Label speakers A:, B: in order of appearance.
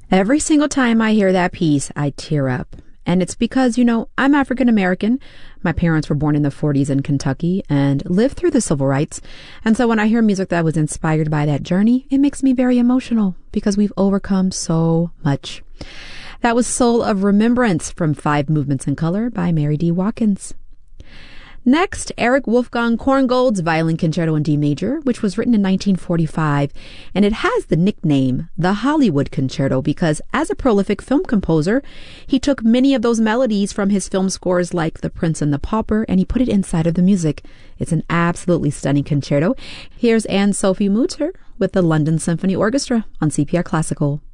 A: Every single time I hear that piece, I tear up. And it's because, I'm African American. My parents were born in the 40s in Kentucky and lived through the civil rights. And so when I hear music that was inspired by that journey, it makes me very emotional because we've overcome so much. That was Soul of Remembrance from Five Movements in Color by Mary D. Watkins. Next, Eric Wolfgang Korngold's Violin Concerto in D Major, which was written in 1945, and it has the nickname, the Hollywood Concerto, because as a prolific film composer, he took many of those melodies from his film scores like The Prince and the Pauper, and he put it inside of the music. It's an absolutely stunning concerto. Here's Anne-Sophie Mutter with the London Symphony Orchestra on CPR Classical.